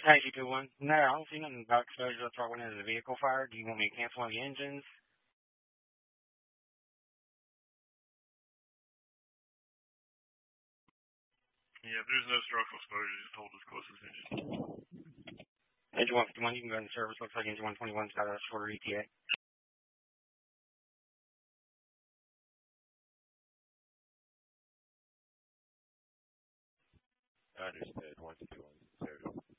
How you doing? No, I don't see nothing about exposure. That's why I went into the vehicle fire. Do you want me to cancel on the engines? Yeah, if there's no structural exposure, just hold as close as engine. Engine 151, you can go into service. Looks like engine 121's got a shorter ETA. Understood. 151 service.